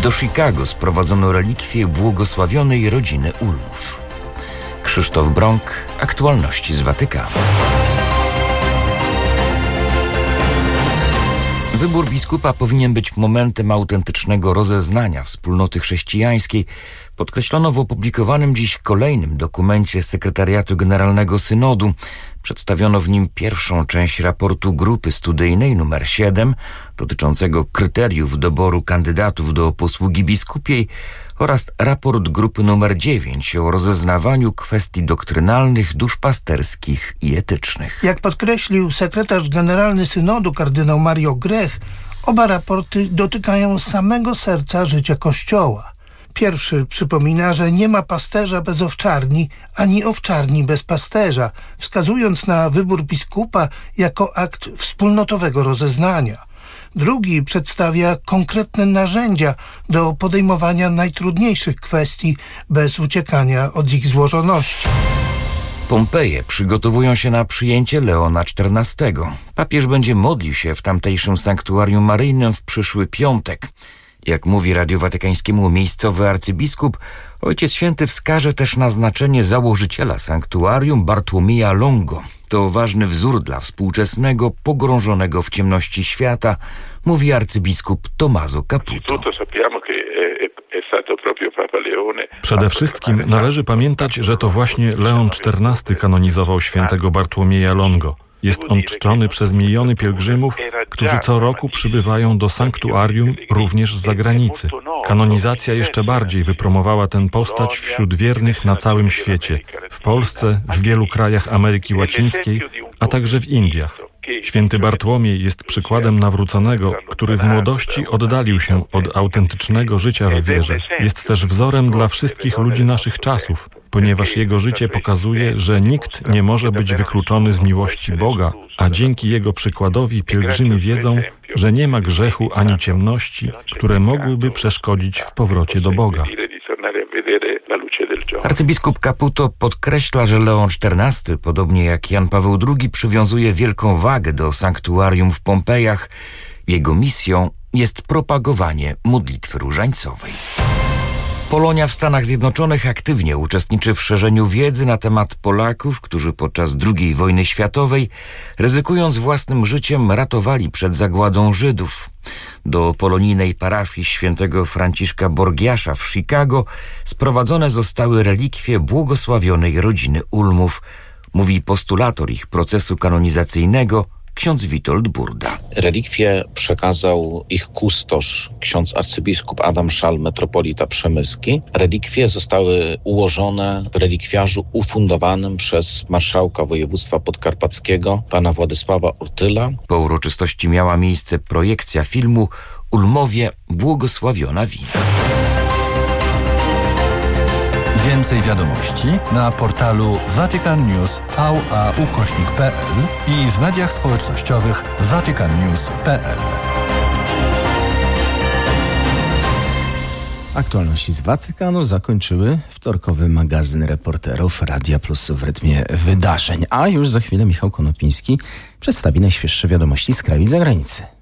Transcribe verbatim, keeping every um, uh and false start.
Do Chicago sprowadzono relikwie błogosławionej rodziny Ulmów. Krzysztof Brąk, aktualności z Watykanu. Wybór biskupa powinien być momentem autentycznego rozeznania wspólnoty chrześcijańskiej, podkreślono w opublikowanym dziś kolejnym dokumencie Sekretariatu Generalnego Synodu. Przedstawiono w nim pierwszą część raportu grupy studyjnej numer siedem dotyczącego kryteriów doboru kandydatów do posługi biskupiej oraz raport grupy numer dziewięć o rozeznawaniu kwestii doktrynalnych, duszpasterskich i etycznych. Jak podkreślił sekretarz generalny Synodu kardynał Mario Grech, oba raporty dotykają samego serca życia Kościoła. Pierwszy przypomina, że nie ma pasterza bez owczarni, ani owczarni bez pasterza, wskazując na wybór biskupa jako akt wspólnotowego rozeznania. Drugi przedstawia konkretne narzędzia do podejmowania najtrudniejszych kwestii bez uciekania od ich złożoności. Pompeje przygotowują się na przyjęcie Leona czternastego. Papież będzie modlił się w tamtejszym sanktuarium maryjnym w przyszły piątek. Jak mówi Radiu Watykańskiemu miejscowy arcybiskup, Ojciec Święty wskaże też na znaczenie założyciela sanktuarium Bartłomieja Longo. To ważny wzór dla współczesnego, pogrążonego w ciemności świata, mówi arcybiskup Tommaso Caputo. Przede wszystkim należy pamiętać, że to właśnie Leon czternasty kanonizował świętego Bartłomieja Longo. Jest on czczony przez miliony pielgrzymów, którzy co roku przybywają do sanktuarium również z zagranicy. Kanonizacja jeszcze bardziej wypromowała tę postać wśród wiernych na całym świecie, w Polsce, w wielu krajach Ameryki Łacińskiej, a także w Indiach. Święty Bartłomiej jest przykładem nawróconego, który w młodości oddalił się od autentycznego życia w wierze. Jest też wzorem dla wszystkich ludzi naszych czasów, ponieważ jego życie pokazuje, że nikt nie może być wykluczony z miłości Boga, a dzięki jego przykładowi pielgrzymi wiedzą, że nie ma grzechu ani ciemności, które mogłyby przeszkodzić w powrocie do Boga. Arcybiskup Caputo podkreśla, że Leon czternasty, podobnie jak Jan Paweł drugi, przywiązuje wielką wagę do sanktuarium w Pompejach. Jego misją jest propagowanie modlitwy różańcowej. Polonia w Stanach Zjednoczonych aktywnie uczestniczy w szerzeniu wiedzy na temat Polaków, którzy podczas drugiej wojny światowej, ryzykując własnym życiem, ratowali przed zagładą Żydów. Do polonijnej parafii świętego Franciszka Borgiasza w Chicago sprowadzone zostały relikwie błogosławionej rodziny Ulmów, mówi postulator ich procesu kanonizacyjnego, ksiądz Witold Burda. Relikwie przekazał ich kustosz, ksiądz arcybiskup Adam Szal, metropolita przemyski. Relikwie zostały ułożone w relikwiarzu ufundowanym przez marszałka województwa podkarpackiego, pana Władysława Ortyla. Po uroczystości miała miejsce projekcja filmu Ulmowie błogosławiona wina. Więcej wiadomości na portalu Vatican News V A ukośnik P L i w mediach społecznościowych Vatican News kropka P L. Aktualności z Watykanu zakończyły wtorkowy magazyn reporterów Radia Plus w rytmie wydarzeń. A już za chwilę Michał Konopiński przedstawi najświeższe wiadomości z kraju i zagranicy.